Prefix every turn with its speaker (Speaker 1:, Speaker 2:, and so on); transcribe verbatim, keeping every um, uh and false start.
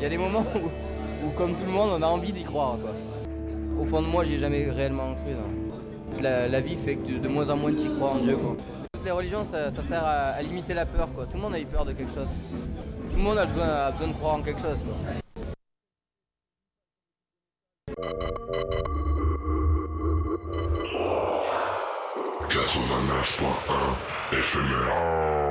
Speaker 1: y a des moments où, où, comme tout le monde, on a envie d'y croire, quoi. Au fond de moi, j'y ai jamais réellement cru, non. La, la vie fait que tu, de moins en moins tu y crois en Dieu, quoi. Toutes les religions, ça, ça sert à, à limiter la peur, quoi. Tout le monde a eu peur de quelque chose. Tout le monde a besoin, a besoin de croire en quelque chose, quoi.
Speaker 2: quatre-vingt-neuf point un éphémère.